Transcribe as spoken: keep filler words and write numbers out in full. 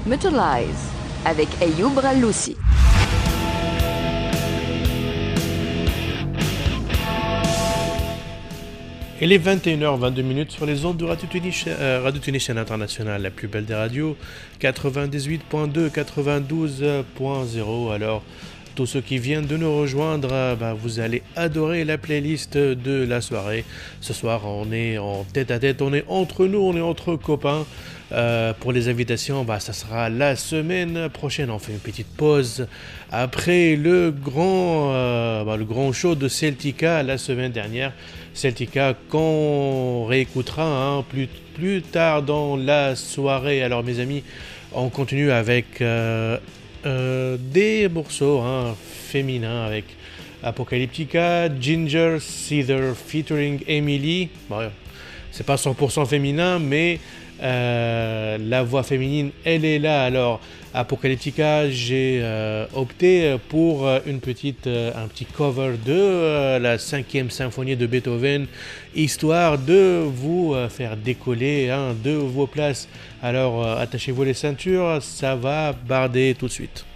Metalize avec Ayoub Raloussi. Il est vingt et une heures vingt-deux sur les ondes de Radio Tunis, euh, Radio Tunis chaîne internationale, la plus belle des radios, quatre-vingt-dix-huit point deux, quatre-vingt-douze point zéro. Alors, tous ceux qui viennent de nous rejoindre, euh, bah, vous allez adorer la playlist de la soirée. Ce soir, on est en tête à tête, on est entre nous, on est entre copains. Euh, pour les invitations, bah, ça sera la semaine prochaine. On fait une petite pause après le grand, euh, bah, le grand show de Celtica la semaine dernière. Celtica qu'on réécoutera hein, plus, plus tard dans la soirée. Alors mes amis, on continue avec euh, euh, des morceaux hein, féminins avec Apocalyptica, Ginger Cedar featuring Emily. Bon, c'est pas cent pour cent féminin, mais Euh, la voix féminine elle est là. Alors Apocalyptica, j'ai euh, opté pour une petite, euh, un petit cover de euh, la cinquième symphonie de Beethoven, histoire de vous euh, faire décoller hein, de vos places. Alors euh, attachez-vous les ceintures, ça va barder tout de suite.